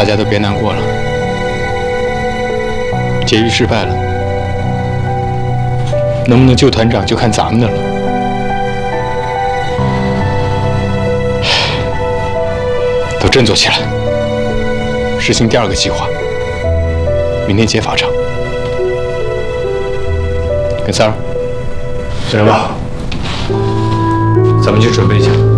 大家都别难过了。劫狱失败了，能不能救团长就看咱们的了。都振作起来，实行第2个计划。明天劫法场，跟三儿，小人吧，咱们去准备一下。